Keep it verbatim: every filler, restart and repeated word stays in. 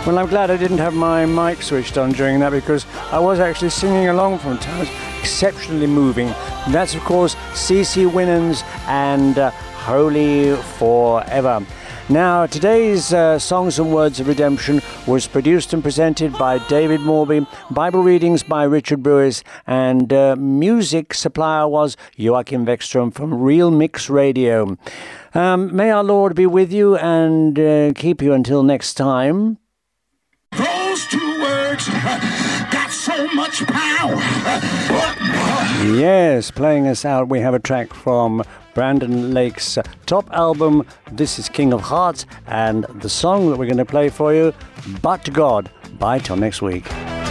Well, I'm glad I didn't have my mic switched on during that, because I was actually singing along from times. Exceptionally moving. That's, of course, C C Winans and uh, Holy Forever. Now, today's uh, Songs and Words of Redemption was produced and presented by David Morby, Bible readings by Richard Brewis, and uh, music supplier was Joachim Beckstrom from Real Mix Radio. Um, may our Lord be with you and uh, keep you until next time. Those two words got so much power. Yes, playing us out, we have a track from Brandon Lake's top album, This is King of Hearts, and the song that we're going to play for you, But God. Bye till next week.